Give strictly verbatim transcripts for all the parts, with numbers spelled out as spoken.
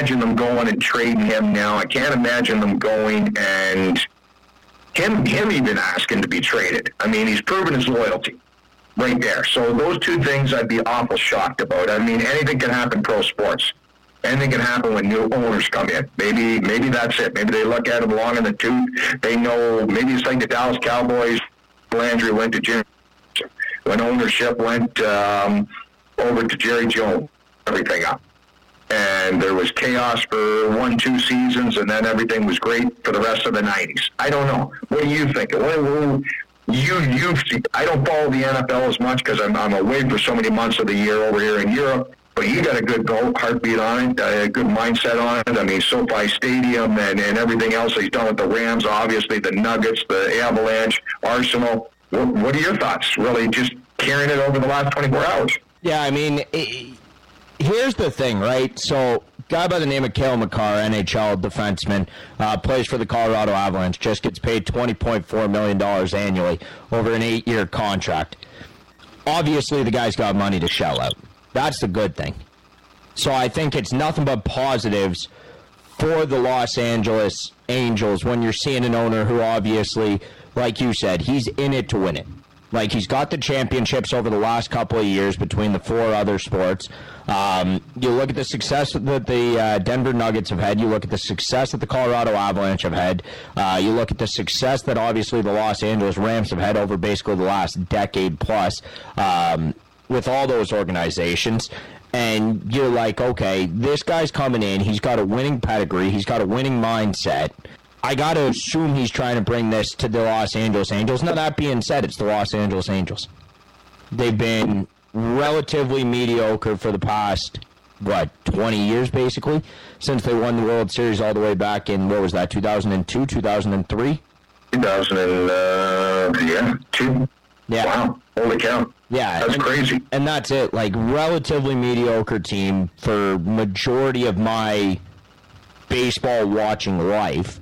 imagine them going and trading him now. I can't imagine them going and him, him even asking to be traded. I mean, he's proven his loyalty right there. So those two things I'd be awful shocked about. I mean, anything can happen in pro sports. Anything can happen when new owners come in. Maybe maybe that's it. Maybe they look at him long in the tooth. They know, maybe it's like the Dallas Cowboys. Landry went to Jim. When ownership went um, over to Jerry Jones, everything up. And there was chaos for one, two seasons, and then everything was great for the rest of the nineties. I don't know. What do you think? What, what, you, you've seen, I don't follow the N F L as much because I'm, I'm away for so many months of the year over here in Europe. But you got a good go, heartbeat on it, a good mindset on it. I mean, SoFi Stadium and, and everything else he's done with the Rams, obviously the Nuggets, the Avalanche, Arsenal. What, what are your thoughts? Really just carrying it over the last twenty-four hours? Yeah, I mean, it, here's the thing, right? So, guy by the name of Cale Makar, N H L defenseman, uh, plays for the Colorado Avalanche, just gets paid twenty point four million dollars annually over an eight-year contract. Obviously, the guy's got money to shell out. That's the good thing. So I think it's nothing but positives for the Los Angeles Angels when you're seeing an owner who obviously, like you said, he's in it to win it. Like, he's got the championships over the last couple of years between the four other sports. Um, you look at the success that the uh, Denver Nuggets have had. You look at the success that the Colorado Avalanche have had. Uh, you look at the success that, obviously, the Los Angeles Rams have had over basically the last decade plus um, with all those organizations. And you're like, okay, this guy's coming in. He's got a winning pedigree. He's got a winning mindset. I got to assume he's trying to bring this to the Los Angeles Angels. Now, that being said, it's the Los Angeles Angels. They've been relatively mediocre for the past, what, twenty years, basically, since they won the World Series all the way back in, what was that, two thousand two, two thousand three? two thousand, uh, yeah, two. Yeah. Wow, holy cow. Yeah. That's and, crazy. And that's it, like, relatively mediocre team for majority of my baseball watching life.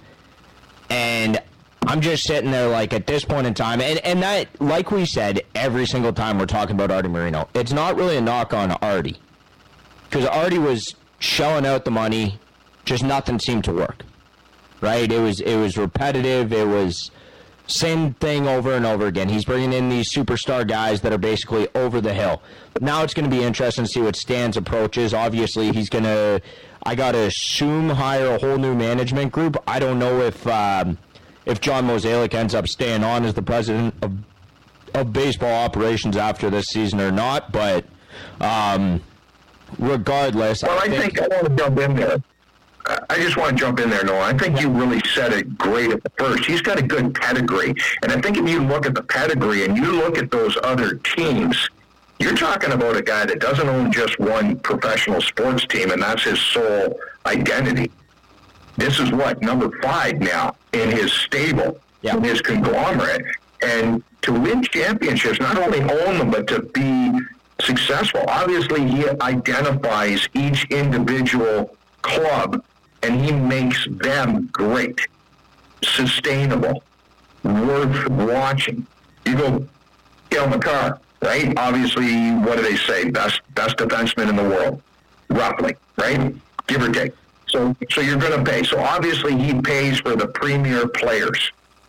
And I'm just sitting there, like, at this point in time, and, and that, like we said, every single time we're talking about Artie Moreno, it's not really a knock on Artie. Because Artie was shelling out the money, just nothing seemed to work. Right? It was it was repetitive. It was same thing over and over again. He's bringing in these superstar guys that are basically over the hill. Now it's going to be interesting to see what Stan's approach is. Obviously, he's going to, I got to assume, hire a whole new management group. I don't know if um, if John Mozeliak ends up staying on as the president of, of baseball operations after this season or not, but um, regardless. Well, I, I think, think I want to jump in there. I just want to jump in there, Noah. I think you really said it great at the first. He's got a good pedigree. And I think if you look at the pedigree and you look at those other teams, you're talking about a guy that doesn't own just one professional sports team, and that's his sole identity. This is what, number five now in his stable, yeah. in his conglomerate. And to win championships, not only own them, but to be successful. Obviously, he identifies each individual club, and he makes them great, sustainable, worth watching. You go, Cale Makar, right? Obviously, what do they say? Best best defenseman in the world, roughly, right? Give or take. So, so you're going to pay. So obviously, he pays for the premier players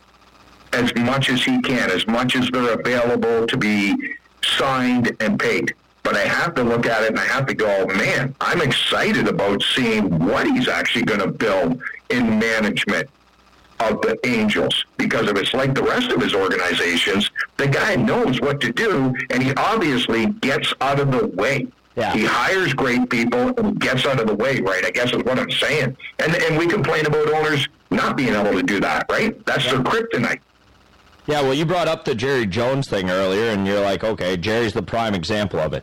as much as he can, as much as they're available to be signed and paid. But I have to look at it and I have to go, man, I'm excited about seeing what he's actually going to build in management of the Angels. Because if it's like the rest of his organizations, the guy knows what to do, and he obviously gets out of the way. Yeah. He hires great people and gets out of the way, right? I guess is what I'm saying. And and we complain about owners not being able to do that, right? That's yeah. their kryptonite. Yeah, well, you brought up the Jerry Jones thing earlier, and you're like, okay, Jerry's the prime example of it.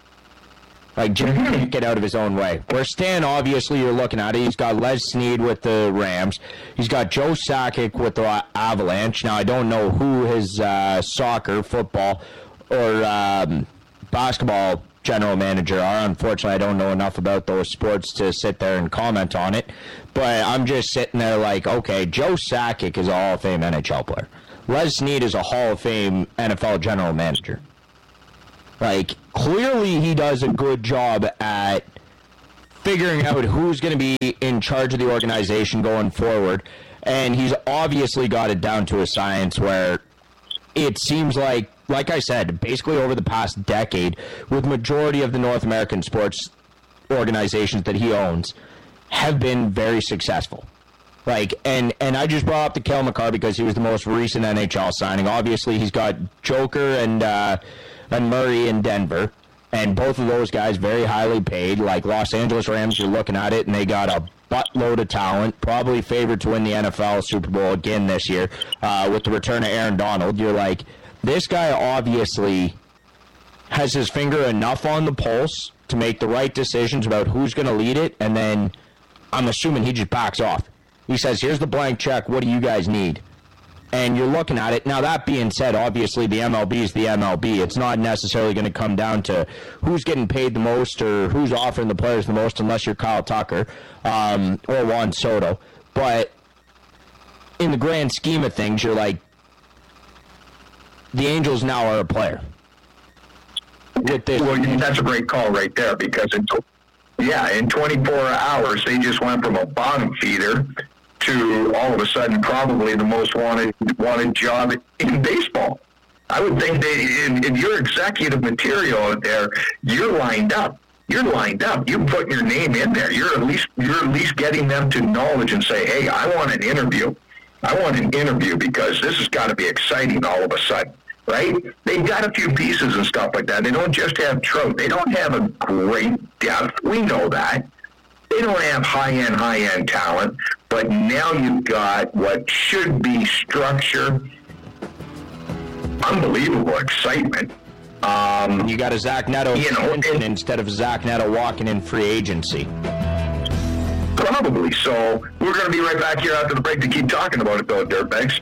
Like, Jerry can't get out of his own way. Where Stan, obviously, you're looking at it. He's got Les Snead with the Rams. He's got Joe Sakic with the Avalanche. Now, I don't know who his uh, soccer, football, or um, basketball general manager are. Unfortunately, I don't know enough about those sports to sit there and comment on it. But I'm just sitting there like, okay, Joe Sakic is a Hall of Fame N H L player. Les Snead is a Hall of Fame N F L general manager. Like, clearly he does a good job at figuring out who's going to be in charge of the organization going forward. And he's obviously got it down to a science where it seems like, like I said, basically over the past decade, with majority of the North American sports organizations that he owns, have been very successful. Like, and, and I just brought up the Cale Makar because he was the most recent N H L signing. Obviously, he's got Joker and uh, and Murray in Denver, and both of those guys very highly paid. Like Los Angeles Rams, you're looking at it, and they got a buttload of talent, probably favored to win the N F L Super Bowl again this year uh, with the return of Aaron Donald. You're like, this guy obviously has his finger enough on the pulse to make the right decisions about who's going to lead it, and then I'm assuming he just backs off. He says, here's the blank check, what do you guys need? And you're looking at it. Now, that being said, obviously the M L B is the M L B. It's not necessarily going to come down to who's getting paid the most or who's offering the players the most unless you're Kyle Tucker um, or Juan Soto. But in the grand scheme of things, you're like, the Angels now are a player. With this. Well, that's a great call right there because, in, yeah, in twenty-four hours, they just went from a bottom feeder to all of a sudden probably the most wanted wanted job in baseball. I would think they, in, in your executive material out there, you're lined up. You're lined up. You put your name in there. You're at least you're at least getting them to knowledge and say, hey, I want an interview. I want an interview because this has got to be exciting all of a sudden, right? They've got a few pieces and stuff like that. They don't just have Trout. They don't have a great depth. We know that. They don't have high-end, high-end talent, but now you've got what should be structure, unbelievable excitement. Um, you got a Zach Neto you know, and, instead of Zach Neto walking in free agency. Probably. So we're going to be right back here after the break to keep talking about it, though, Dirtbags.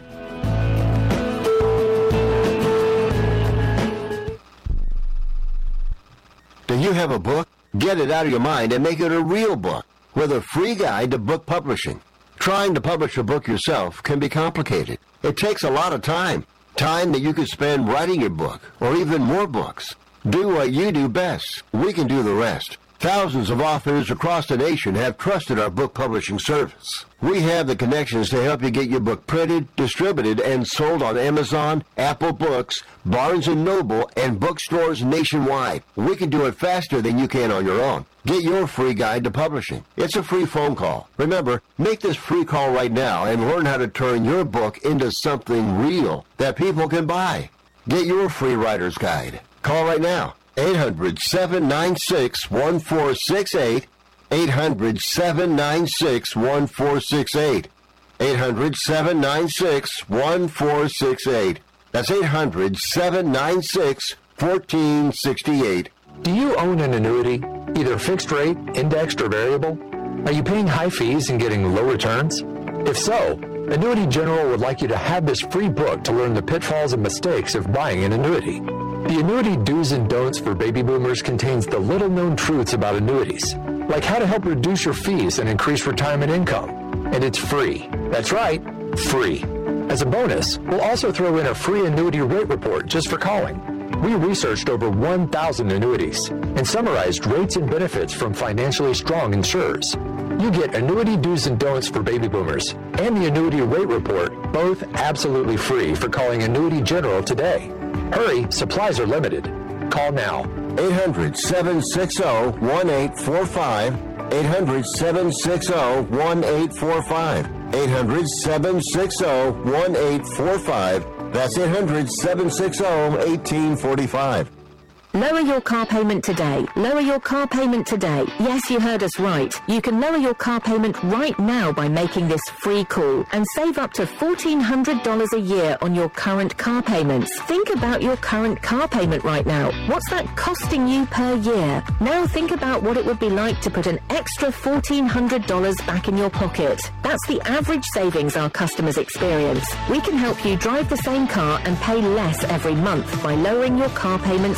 Do you have a book? Get it out of your mind and make it a real book with a free guide to book publishing. Trying to publish a book yourself can be complicated. It takes a lot of time. Time that you could spend writing your book or even more books. Do what you do best. We can do the rest. Thousands of authors across the nation have trusted our book publishing service. We have the connections to help you get your book printed, distributed, and sold on Amazon, Apple Books, Barnes and Noble, and bookstores nationwide. We can do it faster than you can on your own. Get your free guide to publishing. It's a free phone call. Remember, make this free call right now and learn how to turn your book into something real that people can buy. Get your free writer's guide. Call right now. eight hundred, seven nine six, one four six eight. eight hundred, seven nine six, one four six eight. eight hundred, seven nine six, one four six eight. That's eight hundred, seven nine six, one four six eight. Do you own an annuity, either fixed rate, indexed, or variable? Are you paying high fees and getting low returns? If so, Annuity General would like you to have this free book to learn the pitfalls and mistakes of buying an annuity. The Annuity Do's and Don'ts for Baby Boomers contains the little-known truths about annuities, like how to help reduce your fees and increase retirement income. And it's free. That's right, free. As a bonus, we'll also throw in a free annuity rate report just for calling. We researched over one thousand annuities and summarized rates and benefits from financially strong insurers. You get Annuity Do's and Don'ts for Baby Boomers and the Annuity Rate Report, both absolutely free for calling Annuity General today. Hurry, supplies are limited. Call now. eight hundred, seven six zero, one eight four five. eight hundred, seven six zero, one eight four five. eight hundred, seven six zero, one eight four five. That's eight hundred, seven six zero, one eight four five. Lower your car payment today. Lower your car payment today. Yes, you heard us right. You can lower your car payment right now by making this free call and save up to fourteen hundred dollars a year on your current car payments. Think about your current car payment right now. What's that costing you per year? Now think about what it would be like to put an extra fourteen hundred dollars back in your pocket. That's the average savings our customers experience. We can help you drive the same car and pay less every month by lowering your car payments interest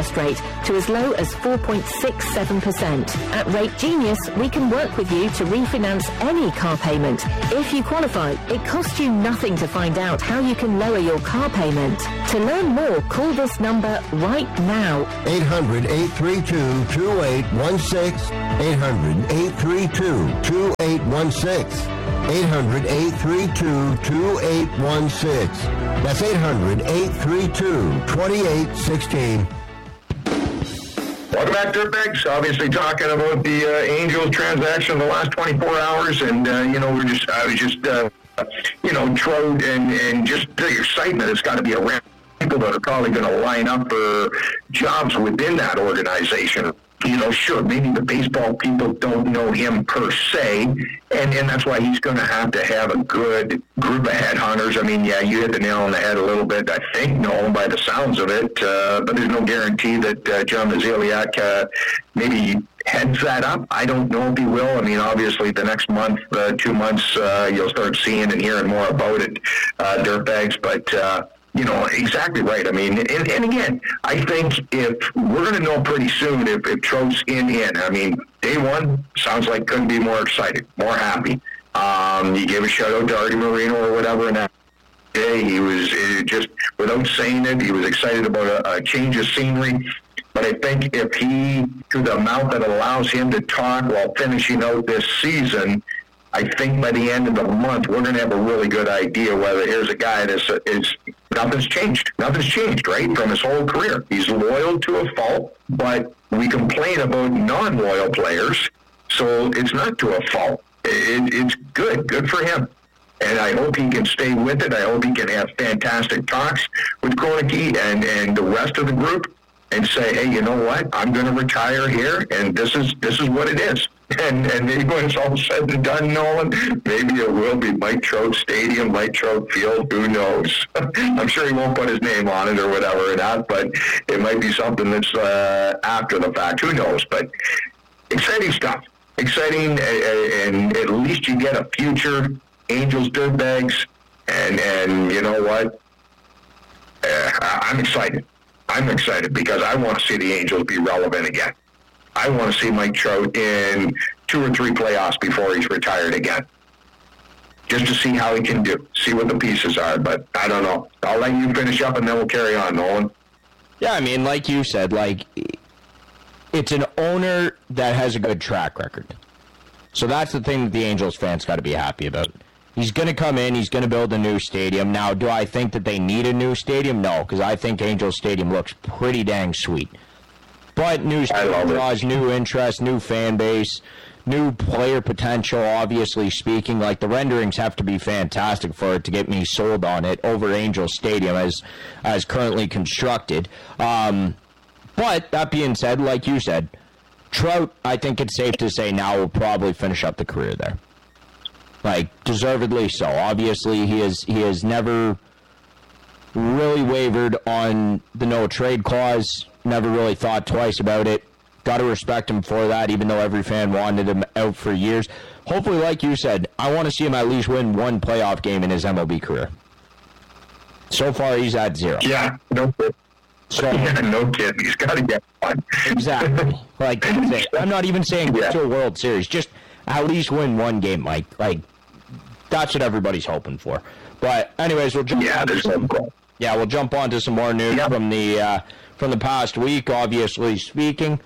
interest rate to as low as four point six seven percent. At Rate Genius, we can work with you to refinance any car payment. If you qualify, it costs you nothing to find out how you can lower your car payment. To learn more, call this number right now. eight hundred, eight three two, two eight one six. eight hundred, eight three two, two eight one six. eight hundred, eight three two, two eight one six. That's eight hundred, eight three two, two eight one six. Welcome back, Dirtbags. Obviously talking about the uh, Angels transaction in the last twenty-four hours, and uh, you know we're just I was just uh, you know Trout and and just the excitement. It's got to be around people that are probably going to line up for jobs within that organization. You know, sure, maybe the baseball people don't know him per se, and, and that's why he's going to have to have a good group of headhunters. I mean, yeah, you hit the nail on the head a little bit, I think, Nolan, by the sounds of it, uh, but there's no guarantee that uh, John Mozeliak uh, maybe heads that up. I don't know if he will. I mean, obviously, the next month, uh, two months, uh, you'll start seeing and hearing more about it, uh, Dirtbags, but... Uh, You know, exactly right. I mean, and, and again, I think if we're going to know pretty soon if, if Trout's in in. I mean, day one sounds like couldn't be more excited, more happy. Um, you gave a shout out to Artie Moreno or whatever, and that day he was it just without saying it, he was excited about a, a change of scenery. But I think if he, to the amount that allows him to talk while finishing out this season, I think by the end of the month, we're going to have a really good idea whether here's a guy that's is nothing's changed. Nothing's changed, right, from his whole career. He's loyal to a fault, but we complain about non-loyal players, so it's not to a fault. It, it's good. Good for him. And I hope he can stay with it. I hope he can have fantastic talks with Kroenke and, and the rest of the group and say, hey, you know what? I'm going to retire here, and this is this is what it is. And and maybe when it's all said and done, Nolan, maybe it will be Mike Trout Stadium, Mike Trout Field. Who knows? I'm sure he won't put his name on it or whatever or not, but it might be something that's uh, after the fact. Who knows? But exciting stuff. Exciting, and at least you get a future Angels Dirtbags. And, and you know what? Uh, I'm excited. I'm excited because I want to see the Angels be relevant again. I want to see Mike Trout in two or three playoffs before he's retired again, just to see how he can do, see what the pieces are. But I don't know. I'll let you finish up, and then we'll carry on, Nolan. Yeah, I mean, like you said, like it's an owner that has a good track record. So that's the thing that the Angels fans got to be happy about. He's going to come in. He's going to build a new stadium. Now, do I think that they need a new stadium? No, because I think Angels Stadium looks pretty dang sweet. But new stadium draws new interest, new fan base, new player potential, obviously speaking. Like, the renderings have to be fantastic for it to get me sold on it over Angels Stadium as, as currently constructed. Um, but, that being said, like you said, Trout, I think it's safe to say now will probably finish up the career there. Like, deservedly so. Obviously, he has he has never really wavered on the no-trade clause, never really thought twice about it. Got to respect him for that, even though every fan wanted him out for years. Hopefully, like you said, I want to see him at least win one playoff game in his M L B career. So far, he's at zero. Yeah, no kidding. So, yeah, no kidding. He's got to get one. Exactly. Like, I'm not even saying yeah. to a World Series. Just at least win one game, Mike. Like, that's what everybody's hoping for. But anyways, we'll jump. Yeah, on there's some, no yeah, we'll jump on to some more news yeah. from the uh, from the past week. Obviously speaking,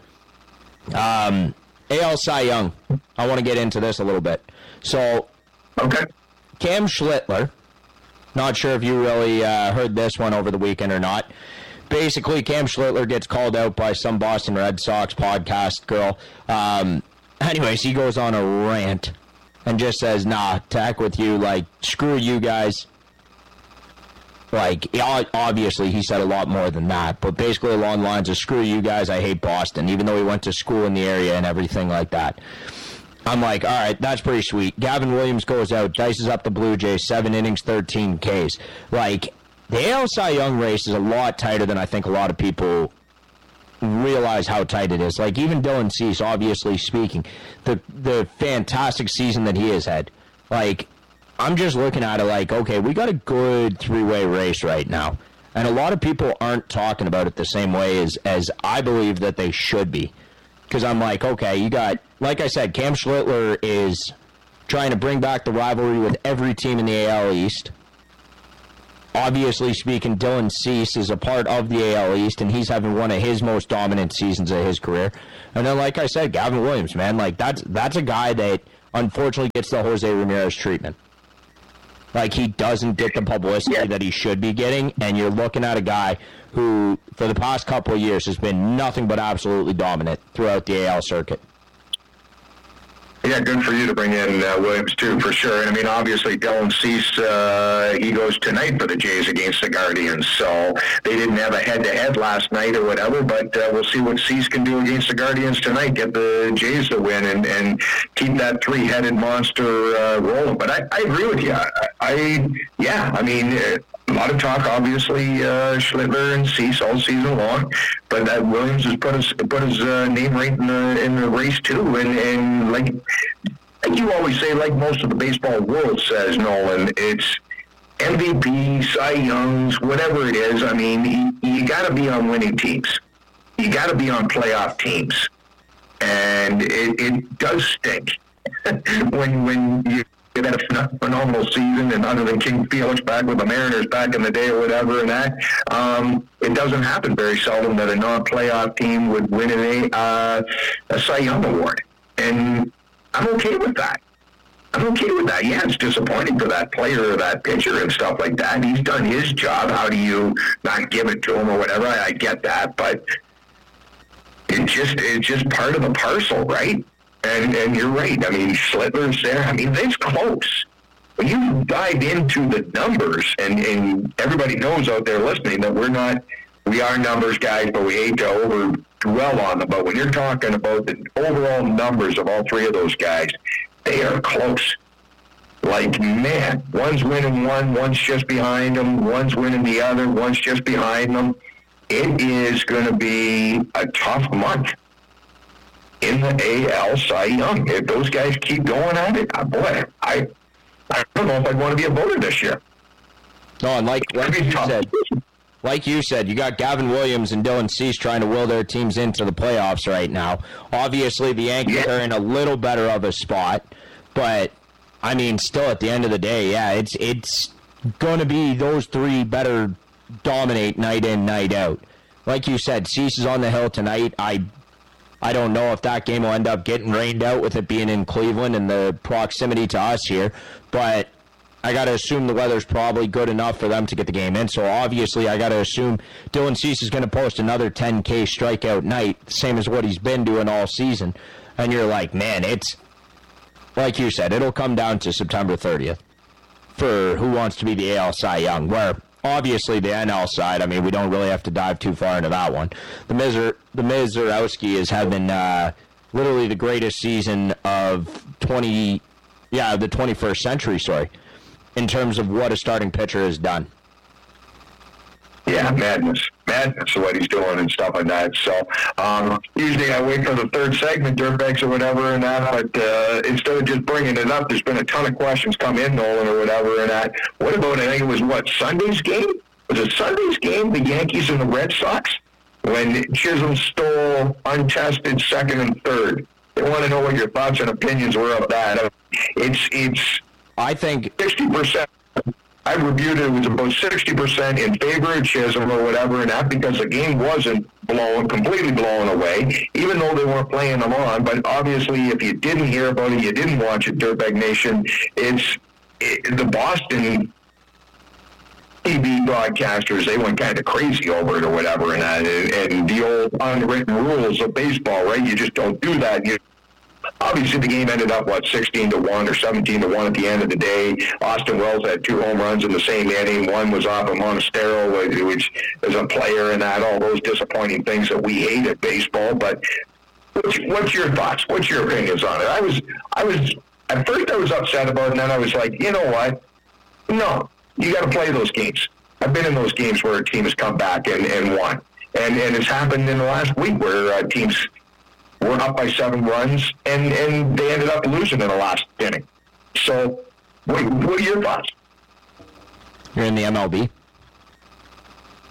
um, A L Cy Young. I want to get into this a little bit. So, okay, Cam Schlittler. Not sure if you really uh, heard this one over the weekend or not. Basically, Cam Schlittler gets called out by some Boston Red Sox podcast girl. Um, anyways, he goes on a rant and just says, nah, to heck with you, like, screw you guys. Like, obviously, he said a lot more than that, but basically along the lines of, screw you guys, I hate Boston, even though he went to school in the area and everything like that. I'm like, all right, that's pretty sweet. Gavin Williams goes out, dices up the Blue Jays, seven innings, thirteen Ks. Like, the A L Cy Young race is a lot tighter than I think a lot of people realize how tight it is. Like, even Dylan Cease, obviously speaking, the the fantastic season that he has had. Like, I'm just looking at it like, okay, we got a good three-way race right now. And a lot of people aren't talking about it the same way as, as I believe that they should be. Because I'm like, okay, you got, like I said, Cam Schlittler is trying to bring back the rivalry with every team in the A L East. Obviously speaking, Dylan Cease is a part of the A L East, and he's having one of his most dominant seasons of his career. And then, like I said, Gavin Williams, man, like that's that's a guy that unfortunately gets the Jose Ramirez treatment. Like, he doesn't get the publicity yeah. that he should be getting, and you're looking at a guy who, for the past couple of years, has been nothing but absolutely dominant throughout the A L circuit. Yeah, good for you to bring in uh, Williams, too, for sure. And, I mean, obviously, Dylan Cease, uh, he goes tonight for the Jays against the Guardians. So they didn't have a head-to-head last night or whatever, but uh, we'll see what Cease can do against the Guardians tonight, get the Jays to win and, and keep that three-headed monster uh, rolling. But I, I agree with you. I, I yeah, I mean... Uh, A lot of talk, obviously, uh, Schlittler and Cease all season long, but uh, Williams has put his put his uh, name right in the in the race too. And, and like, like you always say, like most of the baseball world says, Nolan, it's M V P, Cy Youngs, whatever it is. I mean, you, you got to be on winning teams. You got to be on playoff teams, and it, it does stink when when you. They had a phenomenal season, and other than King Felix back with the Mariners back in the day or whatever, and that, um, it doesn't happen very seldom that a non-playoff team would win a, uh, a Cy Young award. And I'm okay with that. I'm okay with that. Yeah, it's disappointing for that player or that pitcher and stuff like that. He's done his job. How do you not give it to him or whatever? I, I get that, but it's just it's just part of the parcel, right? And and you're right. I mean, Schlittler's there. I mean, it's close. When you dive into the numbers, and, and everybody knows out there listening that we're not, we are numbers guys, but we hate to over dwell on them. But when you're talking about the overall numbers of all three of those guys, they are close. Like, man, one's winning one, one's just behind them, one's winning the other, one's just behind them. It is going to be a tough month in the A L Cy Young. If those guys keep going at it, oh boy, I I don't know if I'd want to be a voter this year. No, and like, like you tough. said, like you said, you got Gavin Williams and Dylan Cease trying to will their teams into the playoffs right now. Obviously, the Yankees yeah. are in a little better of a spot, but I mean, still at the end of the day, yeah, it's it's going to be those three better dominate night in, night out. Like you said, Cease is on the hill tonight. I I don't know if that game will end up getting rained out with it being in Cleveland and the proximity to us here, but I got to assume the weather's probably good enough for them to get the game in. So obviously I got to assume Dylan Cease is going to post another ten K strikeout night, same as what he's been doing all season. And you're like, man, it's, like you said, it'll come down to September thirtieth for who wants to be the A L Cy Young, where obviously the N L side, I mean, we don't really have to dive too far into that one. The Mizer, the Mizorowski is having uh, literally the greatest season of twenty, yeah, the twenty-first century, sorry, in terms of what a starting pitcher has done. Yeah, madness. Madness of what he's doing and stuff like that. So um, usually I wait for the third segment, dirtbags or whatever, and that, but uh, instead of just bringing it up, there's been a ton of questions come in, Nolan, or whatever, and that. What about, I think it was, what, Sunday's game? Was it Sunday's game, the Yankees and the Red Sox? When Chisholm stole untested second and third. They want to know what your thoughts and opinions were of that. It's, it's I think sixty percent. I reviewed it, it was about sixty percent in favor of Chisholm or whatever, and that because the game wasn't blown, completely blown away, even though they weren't playing them on. But obviously, if you didn't hear about it, you didn't watch it, Dirtbag Nation, it's it, the Boston T V broadcasters, they went kind of crazy over it or whatever, and, that, and, and the old unwritten rules of baseball, right? You just don't do that. You Obviously, the game ended up, what, sixteen to one or seventeen to one at the end of the day. Austin Wells had two home runs in the same inning. One was off of Monastero, which is a player, and that, all those disappointing things that we hate at baseball. But what's, what's your thoughts? What's your opinions on it? I was, I was, at first I was upset about it, and then I was like, you know what? No, you got to play those games. I've been in those games where a team has come back and, and won. And, and it's happened in the last week where uh, teams were up by seven runs, and, and they ended up losing in the last inning. So, what, what are your thoughts? You're in the M L B?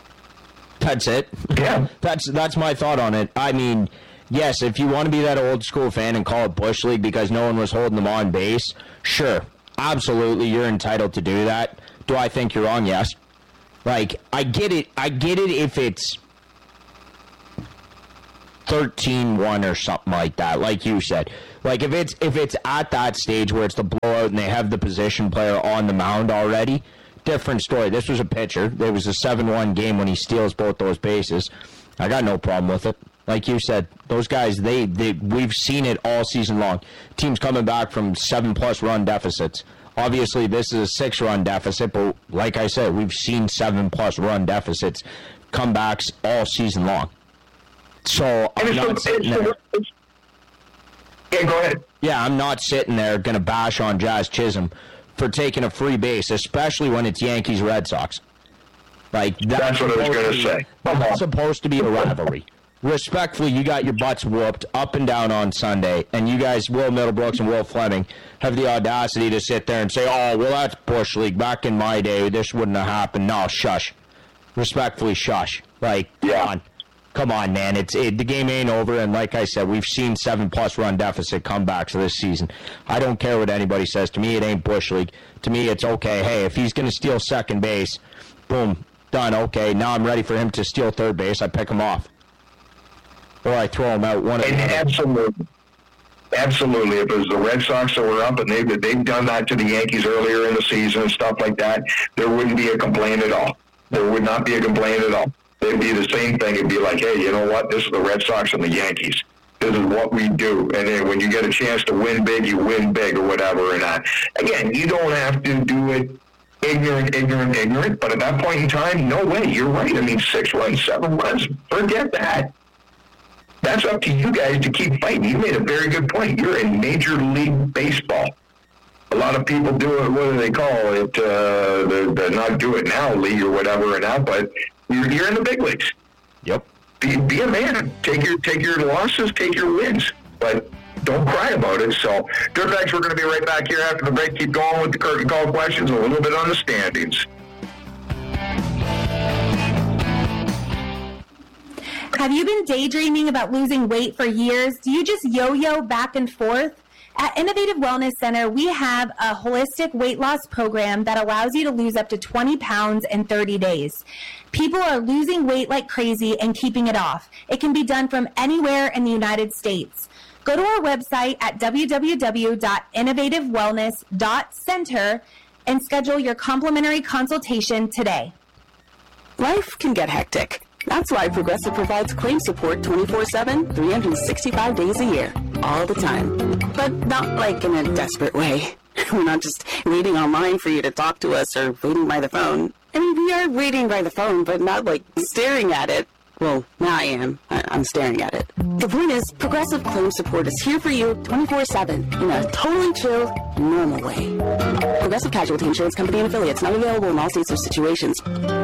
That's it. Yeah. That's that's my thought on it. I mean, yes, if you want to be that old school fan and call it Bush League because no one was holding them on base, sure. Absolutely, you're entitled to do that. Do I think you're wrong? Yes. Like, I get it. I get it if it's thirteen one or something like that, like you said. Like, if it's if it's at that stage where it's the blowout and they have the position player on the mound already, different story. This was a pitcher. There was a seven one game when he steals both those bases. I got no problem with it. Like you said, those guys, they, they we've seen it all season long. Teams coming back from seven-plus run deficits. Obviously, this is a six-run deficit, but like I said, we've seen seven-plus run deficits, comebacks all season long. So I'm not sitting there. Yeah, go ahead. Yeah, I'm not sitting there going to bash on Jazz Chisholm for taking a free base, especially when it's Yankees-Red Sox. Like that's, that's what I was going to say. That's supposed to be a rivalry. Respectfully, you got your butts whooped up and down on Sunday, and you guys, Will Middlebrooks and Will Fleming, have the audacity to sit there and say, oh, well, that's Bush League. Back in my day, this wouldn't have happened. No, shush. Respectfully, shush. Like, yeah. come on. Come on, man. It's it, the game ain't over, and like I said, we've seen seven-plus run deficit comebacks this season. I don't care what anybody says. To me, it ain't Bush League. To me, it's okay. Hey, if he's going to steal second base, boom, done. Okay, now I'm ready for him to steal third base. I pick him off. Or I throw him out one of them. Absolutely. Absolutely. If it was the Red Sox that were up and they've, they've done that to the Yankees earlier in the season and stuff like that, there wouldn't be a complaint at all. There would not be a complaint at all. It'd be the same thing. It'd be like, hey, you know what? This is the Red Sox and the Yankees. This is what we do. And then when you get a chance to win big, you win big or whatever. And uh, again, you don't have to do it ignorant, ignorant, ignorant. But at that point in time, no way. You're right. I mean, six runs, seven runs. Forget that. That's up to you guys to keep fighting. You made a very good point. You're in Major League Baseball. A lot of people do it, what do they call it? Uh, the, the not do it now league or whatever and that, but you're, you're in the big leagues. Yep. Be, be a man. Take your take your losses, take your wins, but don't cry about it. So, Dirtbags, we're going to be right back here after the break. Keep going with the curtain call questions, a little bit on the standings. Have you been daydreaming about losing weight for years? Do you just yo-yo back and forth? At Innovative Wellness Center, we have a holistic weight loss program that allows you to lose up to twenty pounds in thirty days. People are losing weight like crazy and keeping it off. It can be done from anywhere in the United States. Go to our website at w w w dot innovative wellness dot center and schedule your complimentary consultation today. Life can get hectic. That's why Progressive provides claim support twenty-four seven, three hundred sixty-five days a year, all the time. But not like in a desperate way. We're not just waiting online for you to talk to us or waiting by the phone. I mean, we are waiting by the phone, but not like staring at it. Well, now I am. I- I'm staring at it. The point is, Progressive claim support is here for you twenty-four seven in a totally chill, normal way. Progressive Casualty Insurance Company and affiliates, not available in all states or situations.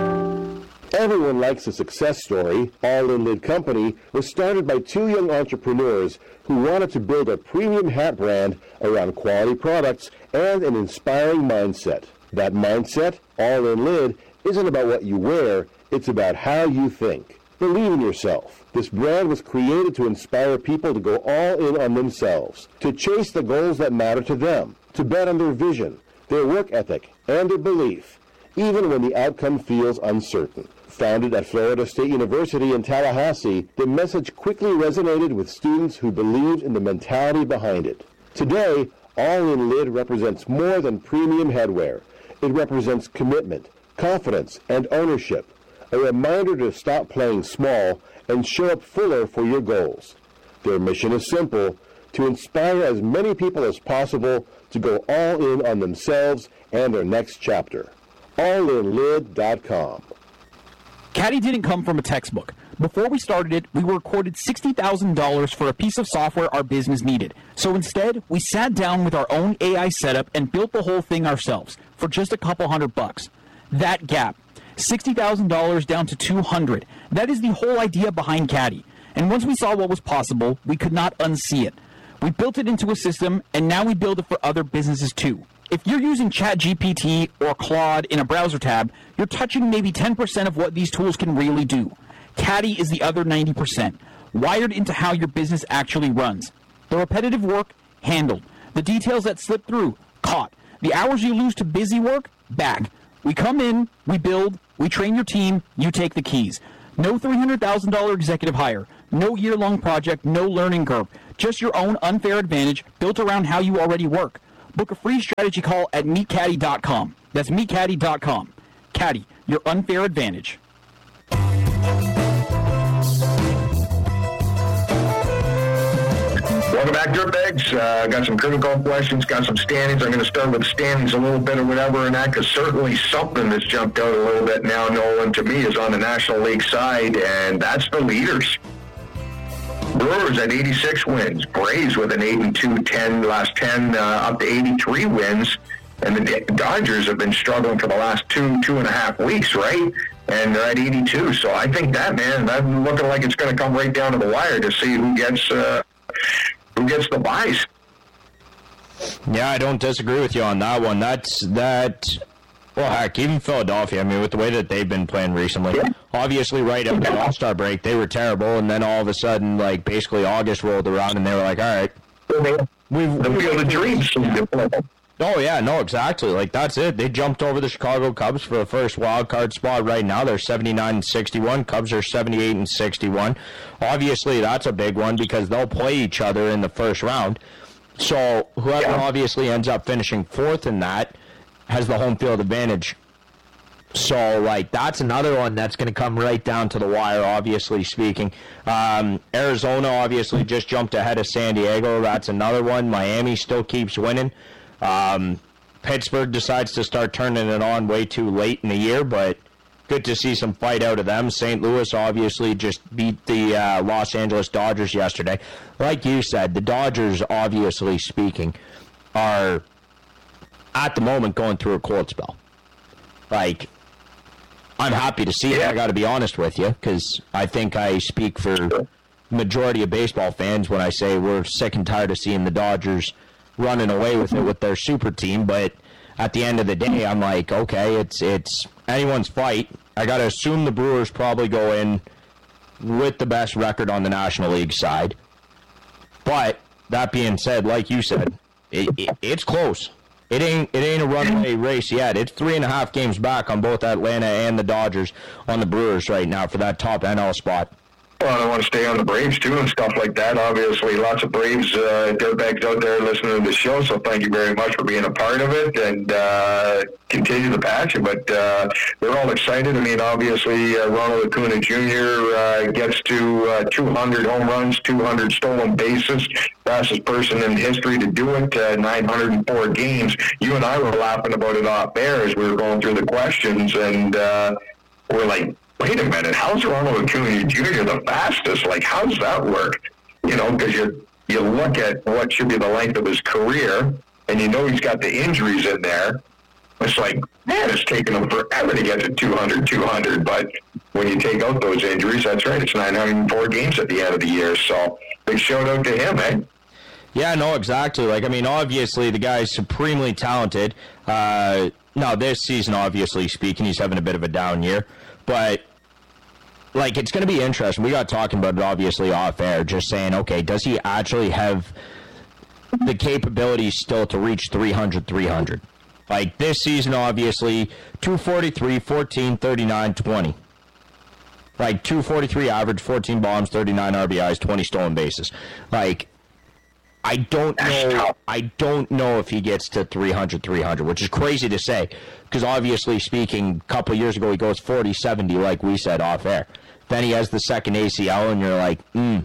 Everyone likes a success story. All In Lid Company was started by two young entrepreneurs who wanted to build a premium hat brand around quality products and an inspiring mindset. That mindset, All In Lid, isn't about what you wear, it's about how you think. Believe in yourself. This brand was created to inspire people to go all in on themselves, to chase the goals that matter to them, to bet on their vision, their work ethic, and their belief, even when the outcome feels uncertain. Founded at Florida State University in Tallahassee, the message quickly resonated with students who believed in the mentality behind it. Today, All In Lid represents more than premium headwear. It represents commitment, confidence, and ownership. A reminder to stop playing small and show up fuller for your goals. Their mission is simple: to inspire as many people as possible to go all in on themselves and their next chapter. all in lid dot com. Caddy didn't come from a textbook. Before we started it, we were accorded sixty thousand dollars for a piece of software our business needed. So instead, we sat down with our own A I setup and built the whole thing ourselves for just a couple hundred bucks. That gap, sixty thousand dollars down to two hundred dollars. That is the whole idea behind Caddy. And once we saw what was possible, we could not unsee it. We built it into a system, and now we build it for other businesses too. If you're using ChatGPT or Claude in a browser tab, you're touching maybe ten percent of what these tools can really do. Caddy is the other ninety percent, wired into how your business actually runs. The repetitive work, handled. The details that slip through, caught. The hours you lose to busy work, back. We come in, we build, we train your team, you take the keys. No three hundred thousand dollars executive hire, no year-long project, no learning curve. Just your own unfair advantage built around how you already work. Book a free strategy call at meet caddy dot com. That's meet caddy dot com. Caddy, your unfair advantage. Welcome back, Dirtbags. Uh, got some critical questions, got some standings. I'm going to start with the standings a little bit or whatever, and that because certainly something that's jumped out a little bit now, Nolan, to me is on the National League side, and that's the leaders. Brewers at eighty-six wins. Braves with an eight and two, ten, last ten, uh, up to eighty-three wins. And the Dodgers have been struggling for the last two, two and a half weeks, right? And they're at eighty-two. So I think that, man, that's looking like it's going to come right down to the wire to see who gets uh, who gets the buys. Yeah, I don't disagree with you on that one. That's that. Well, heck, even Philadelphia, I mean, with the way that they've been playing recently, yeah. Obviously right after the All-Star break, they were terrible, and then all of a sudden, like, basically August rolled around, and they were like, all right. We've, the field of dreams. Oh, yeah, no, exactly. Like, that's it. They jumped over the Chicago Cubs for the first wild card spot right now. They're seventy-nine and sixty-one. Cubs are seventy-eight and sixty-one. Obviously, that's a big one because they'll play each other in the first round. So whoever yeah. obviously ends up finishing fourth in that has the home field advantage. So, like, that's another one that's going to come right down to the wire, obviously speaking. Um, Arizona obviously just jumped ahead of San Diego. That's another one. Miami still keeps winning. Um, Pittsburgh decides to start turning it on way too late in the year, but good to see some fight out of them. Saint Louis obviously just beat the uh, Los Angeles Dodgers yesterday. Like you said, the Dodgers, obviously speaking, are at the moment going through a cold spell. Like, I'm happy to see it, I got to be honest with you, because I think I speak for the majority of baseball fans when I say we're sick and tired of seeing the Dodgers running away with it with their super team, but at the end of the day, I'm like, okay, it's it's anyone's fight. I got to assume the Brewers probably go in with the best record on the National League side. But that being said, like you said, it, it, it's close. It ain't it ain't a runaway race yet. It's three and a half games back on both Atlanta and the Dodgers on the Brewers right now for that top N L spot. Well, I want to stay on the Braves, too, and stuff like that. Obviously, lots of Braves uh, dirtbags out there listening to the show, so thank you very much for being a part of it, and uh, continue the passion. But uh, they're all excited. I mean, obviously, uh, Ronald Acuna Junior Uh, gets to uh, two hundred home runs, two hundred stolen bases, fastest person in history to do it, uh, nine hundred four games. You and I were laughing about it off air as we were going through the questions, and uh, we're like, wait a minute, how's Ronald Acuna Junior the fastest? Like, how does that work? You know, because you you look at what should be the length of his career, and you know he's got the injuries in there. It's like, man, it's taken him forever to get to two hundred, two hundred. But when you take out those injuries, that's right, it's nine hundred four games at the end of the year. So big shout out to him, eh? Yeah, no, exactly. Like, I mean, obviously the guy's supremely talented. Uh, now, this season, obviously speaking, he's having a bit of a down year. But, like, it's going to be interesting. We got talking about it, obviously, off air, just saying, okay, does he actually have the capabilities still to reach three hundred, three hundred? Like, this season, obviously, two forty-three, fourteen, thirty-nine, twenty. Like, two forty-three average, fourteen bombs, thirty-nine R B Is, twenty stolen bases. Like, I don't know. I don't know if he gets to three hundred, three hundred, which is crazy to say, because obviously speaking, a couple of years ago he goes forty, seventy, like we said off air. Then he has the second A C L, and you're like, hmm.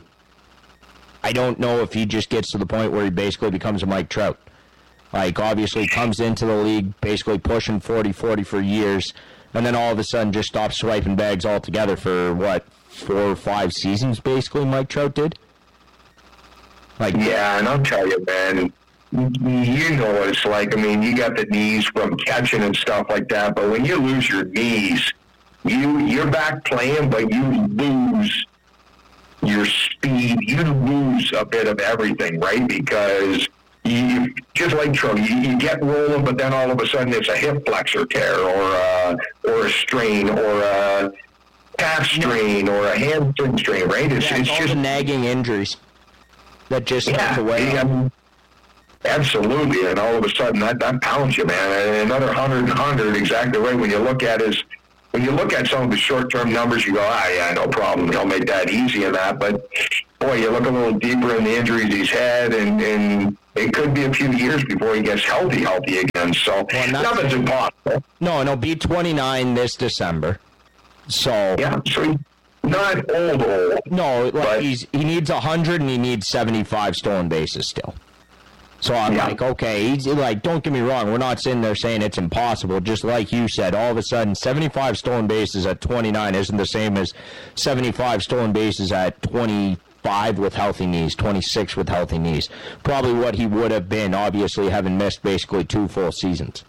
I don't know if he just gets to the point where he basically becomes a Mike Trout. Like, obviously comes into the league basically pushing forty, forty for years, and then all of a sudden just stops swiping bags altogether for, what, four or five seasons basically Mike Trout did? Like, yeah, and I'll tell you, man, you know what it's like. I mean, you got the knees from catching and stuff like that, but when you lose your knees, you, you're back playing, but you lose your speed. You lose a bit of everything, right? Because you, just like Trout, you, you get rolling, but then all of a sudden it's a hip flexor tear or a, or a strain or a calf strain or a hamstring strain, right? It's, yeah, it's all just the nagging injuries that just yeah, start to wear yeah, on. absolutely. And all of a sudden, that, that pounds you, man. And another hundred, hundred, exactly right. When you look at his, when you look at some of the short-term numbers, you go, ah, yeah, no problem. He'll make that easy in that. But boy, you look a little deeper in the injuries he's had, and, and it could be a few years before he gets healthy, healthy again. So well, nothing's impossible. No, and he'll be twenty-nine this December. So yeah, so he's not old, old. No, like but, he's he needs one hundred and he needs seventy-five stolen bases still. So I'm yeah. like, okay, he's like, don't get me wrong, we're not sitting there saying it's impossible. Just like you said, all of a sudden, seventy-five stolen bases at twenty-nine isn't the same as seventy-five stolen bases at twenty-five with healthy knees, twenty-six with healthy knees. Probably what he would have been, obviously, having missed basically two full seasons.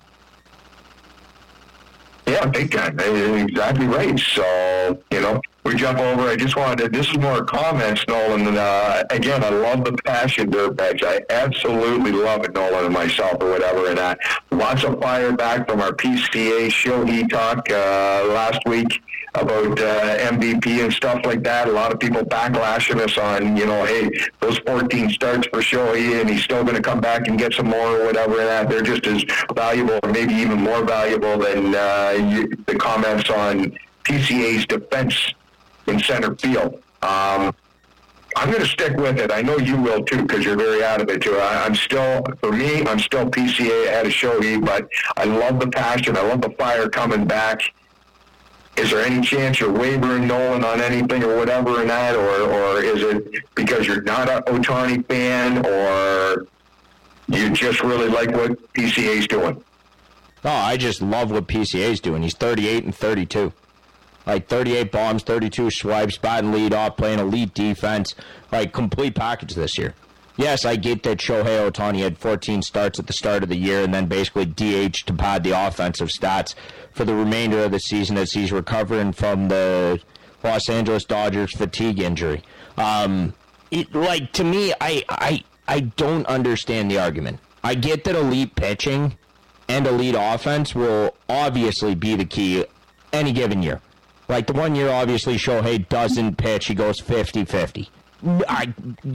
Yeah, big time. Exactly right. So, you know, we jump over. I just wanted to, this is more comments, Nolan. And, uh, again, I love the passion, Dirtbags. I absolutely love it, Nolan and myself or whatever. And uh, lots of fire back from our P C A show he talk uh, last week about uh, M V P and stuff like that. A lot of people backlashing us on, you know, hey, those fourteen starts for Shohei and he's still going to come back and get some more or whatever. And that they're just as valuable or maybe even more valuable than uh, you, the comments on P C A's defense in center field. Um, I'm going to stick with it. I know you will too, because you're very out of it too. I, I'm still, for me, I'm still P C A ahead of Shohei, but I love the passion. I love the fire coming back. Is there any chance you're wavering, Nolan, on anything or whatever in that, or, or is it because you're not an Ohtani fan, or you just really like what P C A's doing? No, I just love what P C A's doing. He's thirty-eight and thirty-two. Like thirty-eight bombs, thirty-two swipes, batting lead off, playing elite defense. Like, complete package this year. Yes, I get that Shohei Ohtani had fourteen starts at the start of the year and then basically D H'd to pad the offensive stats for the remainder of the season as he's recovering from the Los Angeles Dodgers fatigue injury. Um, it, like, to me, I, I, I don't understand the argument. I get that elite pitching and elite offense will obviously be the key any given year. Like, the one year, obviously, Shohei doesn't pitch. He goes fifty-fifty. I...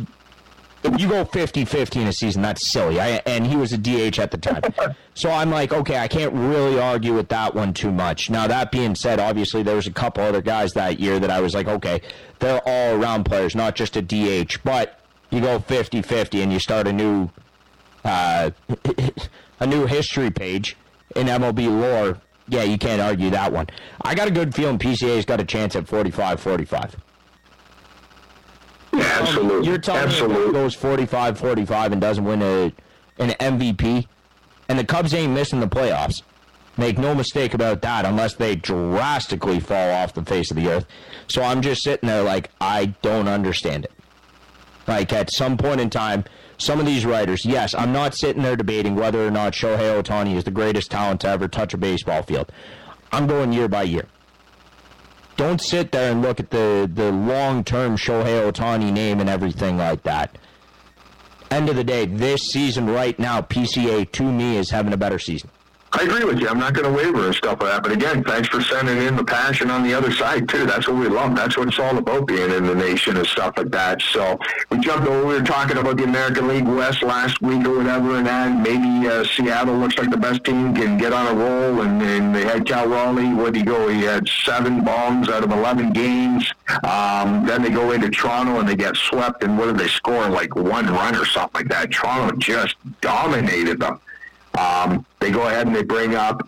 If you go fifty-fifty in a season, that's silly. I, and he was a D H at the time. So I'm like, okay, I can't really argue with that one too much. Now, that being said, obviously there was a couple other guys that year that I was like, okay, they're all-around players, not just a D H. But you go fifty-fifty and you start a new uh, a new history page in M L B lore. Yeah, you can't argue that one. I got a good feeling P C A's got a chance at forty-five forty-five. Yeah, absolutely. You're telling absolutely. me if he goes forty-five forty-five and doesn't win a, an M V P, and the Cubs ain't missing the playoffs. Make no mistake about that, unless they drastically fall off the face of the earth. So I'm just sitting there like, I don't understand it. Like, at some point in time, some of these writers, yes, I'm not sitting there debating whether or not Shohei Ohtani is the greatest talent to ever touch a baseball field. I'm going year by year. Don't sit there and look at the, the long-term Shohei Ohtani name and everything like that. End of the day, this season right now, P C A, to me, is having a better season. I agree with you. I'm not going to waver and stuff like that. But again, thanks for sending in the passion on the other side, too. That's what we love. That's what it's all about, being in the nation and stuff like that. So we jumped over. We were talking about the American League West last week or whatever, and that maybe uh, Seattle looks like the best team, can get on a roll. And, and they had Cal Raleigh. Where'd he go? He had seven bombs out of eleven games. Um, then they go into Toronto, and they get swept. And what did they score? Like one run or something like that. Toronto just dominated them. Um, they go ahead and they bring up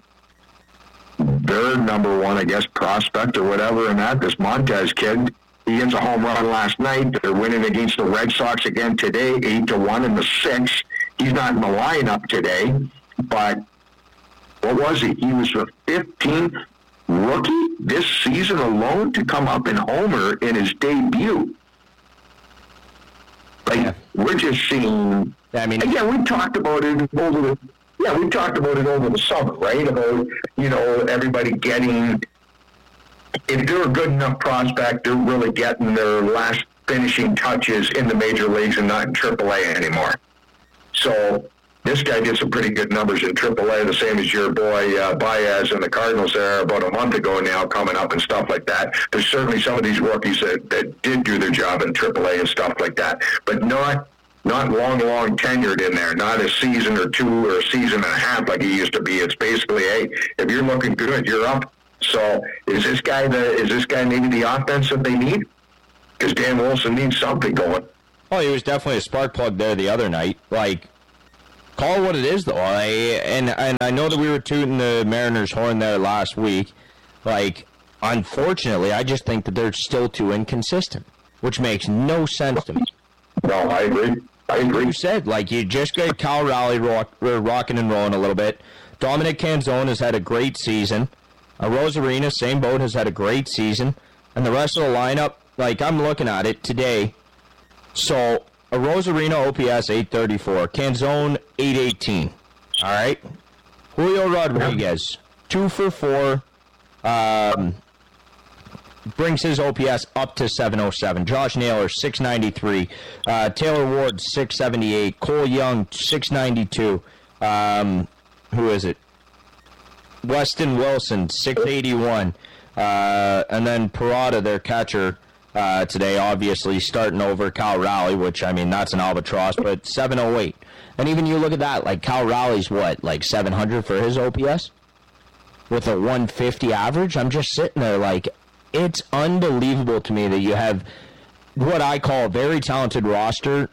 their number one, I guess, prospect or whatever, and that, this Montez kid. He hits a home run last night. They're winning against the Red Sox again today, eight to one in the sixth. He's not in the lineup today, but what was he? He was the fifteenth rookie this season alone to come up and homer in his debut. Like, yeah. We're just seeing. I mean, again, we talked about it over the. Yeah, we talked about it over the summer, right? About, you know, everybody getting, if they're a good enough prospect, they're really getting their last finishing touches in the major leagues and not in triple A anymore. So this guy did some pretty good numbers in triple A, the same as your boy uh, Baez and the Cardinals there about a month ago now, coming up and stuff like that. There's certainly some of these rookies that, that did do their job in triple A and stuff like that, but not not long, long tenured in there, not a season or two or a season and a half like he used to be. It's basically, hey, if you're looking good, you're up. So is this guy the is this guy maybe the offense that they need? Because Dan Wilson needs something going. Oh, he was definitely a spark plug there the other night. Like, call it what it is, though. I, and and I know that we were tooting the Mariners' horn there last week. Like, unfortunately, I just think that they're still too inconsistent, which makes no sense to me. No, I agree. I agree. You said, like, you just got Cal Raleigh rock, rocking and rolling a little bit. Dominic Canzone has had a great season. Uh, Rosarina, same boat, has had a great season. And the rest of the lineup, like, I'm looking at it today. So, a Rosarina O P S eight thirty-four, Canzone eight eighteen. All right? Julio Rodriguez, two for four. Um... brings his O P S up to seven oh seven. Josh Naylor, six ninety-three. Uh, Taylor Ward, six seventy-eight. Cole Young, six ninety-two. Um, who is it? Weston Wilson, six eighty-one. Uh, and then Parada, their catcher, uh, today, obviously starting over Cal Raleigh, which, I mean, that's an albatross, but seven oh eight. And even you look at that, like, Cal Raleigh's what, like seven hundred for his O P S? With a one fifty average? I'm just sitting there like, it's unbelievable to me that you have what I call a very talented roster,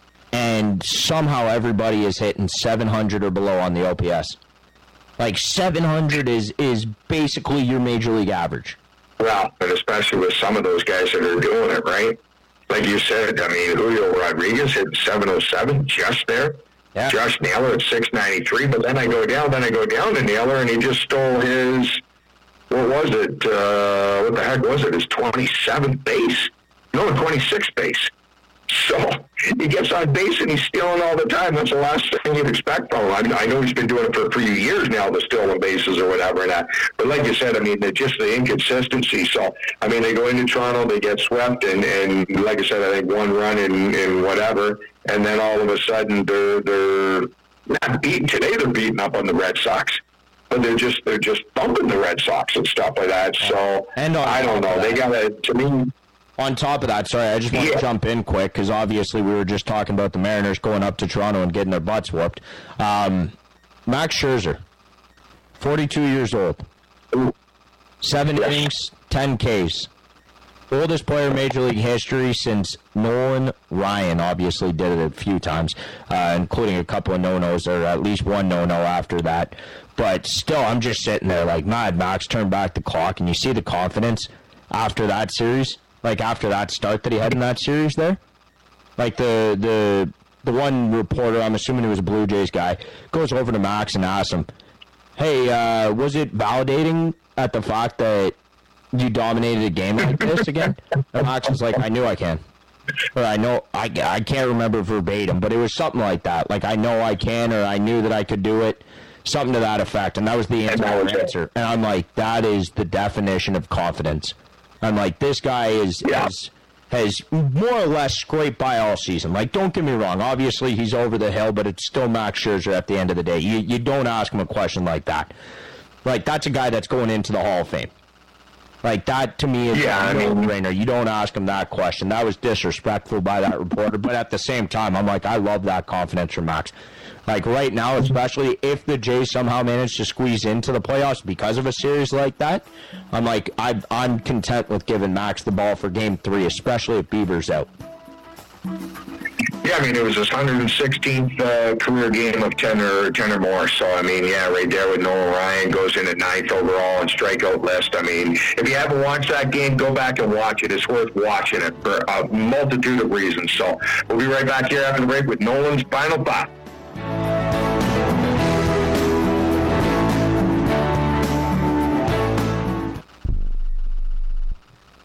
and somehow everybody is hitting seven hundred or below on the O P S. Like, seven hundred is, is basically your major league average. Well, and especially with some of those guys that are doing it, right? Like you said, I mean, Julio Rodriguez hit seven oh seven just there. Yeah. Josh Naylor at six ninety-three, but then I go down, then I go down to Naylor, and he just stole his... What was it? Uh, what the heck was it? His twenty-seventh base. No, twenty-sixth base. So he gets on base and he's stealing all the time. That's the last thing you'd expect from him. I, mean, I know he's been doing it for a few years now, the stealing bases or whatever. And that. But like you said, I mean, they're just the inconsistency. So, I mean, they go into Toronto, they get swept, and, and like I said, I think one run in, in whatever. And then all of a sudden they're, they're not beating. Today they're beating up on the Red Sox. But they're just they're just bumping the Red Sox and stuff like that. So and I don't know. They got to to me. On top of that, sorry, I just want yeah. to jump in quick because obviously we were just talking about the Mariners going up to Toronto and getting their butts whooped. Um, Max Scherzer, forty-two years old, seven yes. innings, ten Ks. Oldest player in Major League history since Nolan Ryan. Obviously did it a few times, uh, including a couple of no-nos, or at least one no-no after that. But still, I'm just sitting there like, Mad Max, turn back the clock, and you see the confidence after that series, like after that start that he had in that series there. Like the the the one reporter, I'm assuming it was a Blue Jays guy, goes over to Max and asks him, hey, uh, was it validating at the fact that you dominated a game like this again? And Max was like, I knew I can. Or I know, I, I can't remember verbatim, but it was something like that. Like, I know I can, or I knew that I could do it. Something to that effect. And that was the entire answer. And I'm like, that is the definition of confidence. I'm like, this guy is, yeah. is has more or less scraped by all season. Like, don't get me wrong. Obviously, he's over the hill, but it's still Max Scherzer at the end of the day. You, you don't ask him a question like that. Like, that's a guy that's going into the Hall of Fame. Like, that, to me, is yeah, a no-brainer. You don't ask him that question. That was disrespectful by that reporter. But at the same time, I'm like, I love that confidence from Max. Like, right now, especially if the Jays somehow manage to squeeze into the playoffs because of a series like that, I'm like, I, I'm content with giving Max the ball for Game three, especially if Bieber's out. Yeah, I mean, it was his one hundred sixteenth uh, career game of ten or ten or more. So, I mean, yeah, right there with Nolan Ryan, goes in at ninth overall on strikeout list. I mean, if you haven't watched that game, go back and watch it. It's worth watching it for a multitude of reasons. So, we'll be right back here after the break with Nolan's final thought. This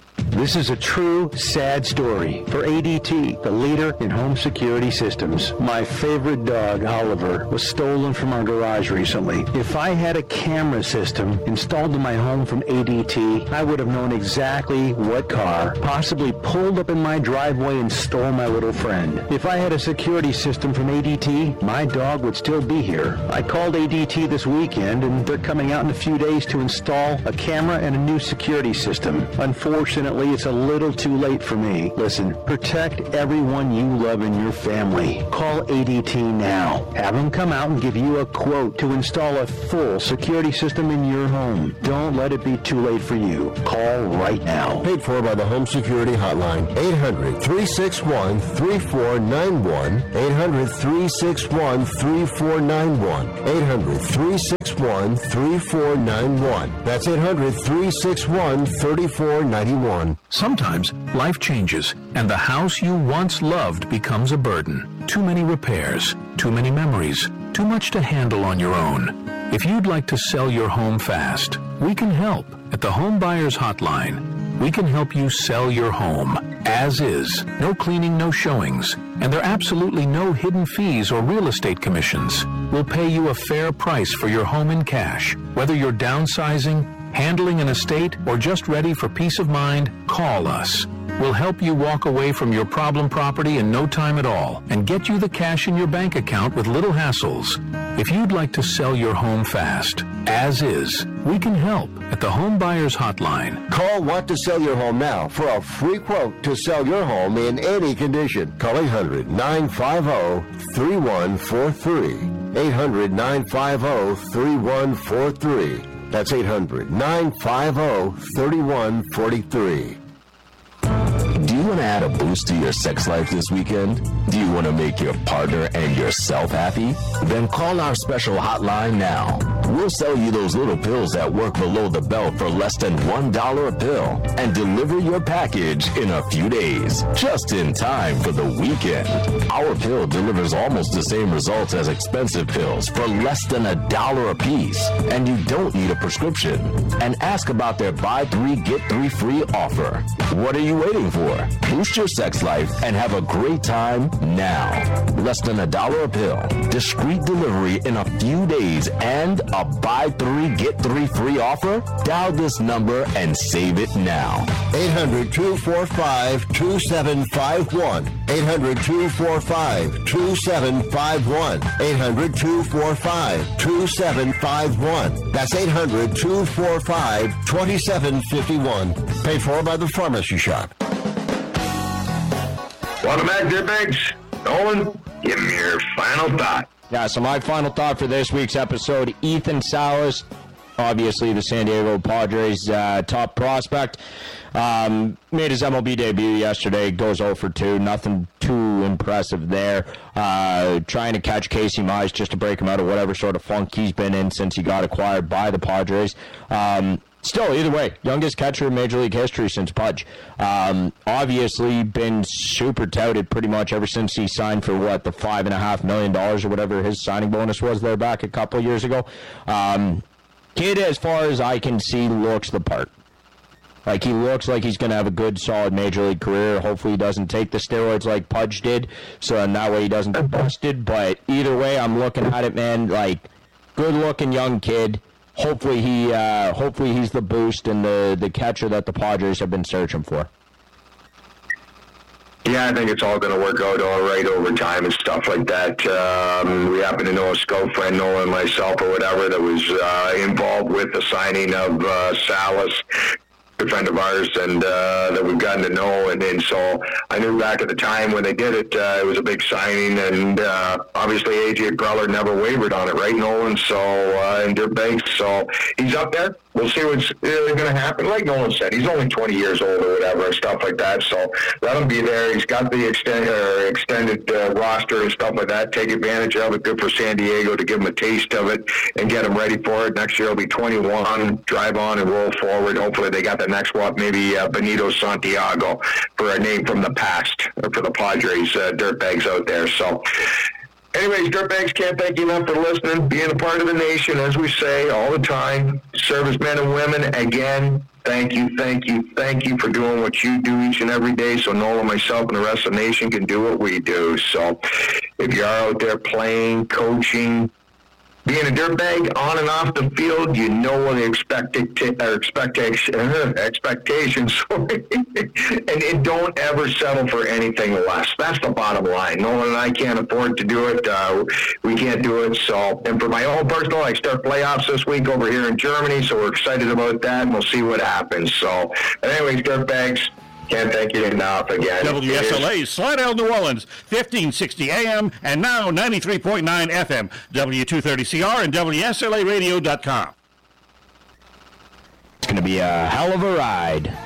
This is a true sad story for A D T, the leader in home security systems. My favorite dog, Oliver, was stolen from our garage recently. If I had a camera system installed in my home from A D T, I would have known exactly what car possibly pulled up in my driveway and stole my little friend. If I had a security system from A D T, my dog would still be here. I called A D T this weekend, and they're coming out in a few days to install a camera and a new security system. Unfortunately, it's a little too late for me. Listen, protect everyone you love in your family. Call A D T now. Have them come out and give you a quote to install a full security system in your home. Don't let it be too late for you. Call right now. Paid for by the Home Security Hotline. eight hundred, three six one, three four nine one. eight hundred, three six one, three four nine one. eight hundred, three six one, three four nine one. That's eight hundred, three six one, three four nine one. Sometimes life changes and the house you once loved becomes a burden. Too many repairs, too many memories, too much to handle on your own. If you'd like to sell your home fast, we can help at the Home Buyers Hotline. We can help you sell your home as is. No cleaning, no showings. And there are absolutely no hidden fees or real estate commissions. We'll pay you a fair price for your home in cash. Whether you're downsizing, handling an estate, or just ready for peace of mind, call us. We'll help you walk away from your problem property in no time at all and get you the cash in your bank account with little hassles. If you'd like to sell your home fast, as is, we can help at the Home Buyers Hotline. Call Want to Sell Your Home now for a free quote to sell your home in any condition. Call eight hundred, nine five zero, three one four three. eight hundred, nine five zero, three one four three. That's eight hundred, nine five zero, three one four three. Do you want to add a boost to your sex life this weekend? Do you want to make your partner and yourself happy? Then call our special hotline now. We'll sell you those little pills that work below the belt for less than one dollar a pill and deliver your package in a few days, just in time for the weekend. Our pill delivers almost the same results as expensive pills for less than a dollar a piece, and you don't need a prescription. And ask about their buy three, get three free offer. What are you waiting for? Boost your sex life and have a great time now. Less than a dollar a pill, discreet delivery in a few days, and a buy three, get three free offer? Dial this number and save it now. eight hundred, two four five, two seven five one. eight hundred, two four five, two seven five one. eight hundred, two four five, two seven five one. That's eight hundred, two four five, two seven five one. Paid for by the Pharmacy Shop. Welcome back, Dirtbags. Nolan, give me your final thought. Yeah, so my final thought for this week's episode, Ethan Salas, obviously the San Diego Padres' uh, top prospect, um, made his M L B debut yesterday, goes oh for two, nothing too impressive there. Uh, trying to catch Casey Mize just to break him out of whatever sort of funk he's been in since he got acquired by the Padres. Um, Still, either way, youngest catcher in Major League history since Pudge. Um, obviously, been super touted pretty much ever since he signed for, what, the five point five million dollars or whatever his signing bonus was there back a couple years ago. Um, kid, as far as I can see, looks the part. Like, he looks like he's going to have a good, solid Major League career. Hopefully he doesn't take the steroids like Pudge did, so in that way he doesn't get busted. But either way, I'm looking at it, man, like, good-looking young kid. Hopefully he, uh, hopefully he's the boost and the, the catcher that the Padres have been searching for. Yeah, I think it's all going to work out all right over time and stuff like that. Um, we happen to know a scout friend, Nolan, myself, or whatever, that was uh, involved with the signing of uh, Salas, a friend of ours, and uh, that we've gotten to know. And, and so I knew back at the time when they did it, uh, it was a big signing, and uh, obviously A J Preller never wavered on it, right, Nolan? So, uh, and Dirtbags, so he's up there. We'll see what's really going to happen. Like Nolan said, he's only twenty years old or whatever and stuff like that. So let him be there. He's got the extended, uh, extended uh, roster and stuff like that. Take advantage of it. Good for San Diego to give him a taste of it and get him ready for it. Next year he'll be twenty-one. Drive on and roll forward. Hopefully they got the next one, maybe uh, Benito Santiago for a name from the past for the Padres uh, Dirtbags out there. So anyways, Dirtbags, can't thank you enough for listening, being a part of the nation, as we say all the time. Servicemen and women, again, thank you, thank you, thank you for doing what you do each and every day so Nola, myself, and the rest of the nation can do what we do. So if you are out there playing, coaching, being a dirtbag on and off the field, you know what the expected or expectation, uh, expectations, and, and don't ever settle for anything less. That's the bottom line. Nolan and I can't afford to do it. Uh, we can't do it. So, and for my own personal, I start playoffs this week over here in Germany, so we're excited about that, and we'll see what happens. So, but anyways, dirtbags, can't thank you enough again. W S L A, Slidell, New Orleans, fifteen sixty A M and now ninety-three point nine F M, W two thirty C R and W S L A radio dot com. It's going to be a hell of a ride.